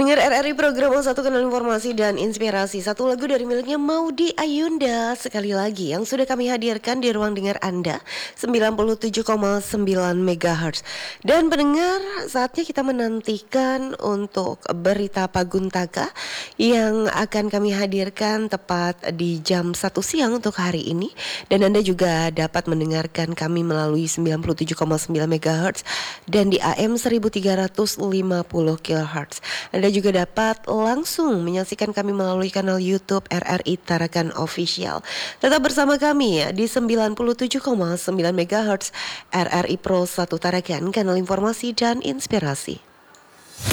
Pendengar RRI program satu Kanal Informasi dan Inspirasi. Satu lagu dari miliknya Maudy Ayunda sekali lagi yang sudah kami hadirkan di ruang dengar Anda 97,9 MHz. Dan pendengar, saatnya kita menantikan untuk berita Paguntaka yang akan kami hadirkan tepat di jam 1 siang untuk hari ini. Dan Anda juga dapat mendengarkan kami melalui 97,9 MHz dan di AM 1350 kHz. Anda juga dapat langsung menyaksikan kami melalui kanal YouTube RRI Tarakan Official. Tetap bersama kami ya di 97,9 MHz RRI Pro 1 Tarakan, kanal informasi dan inspirasi.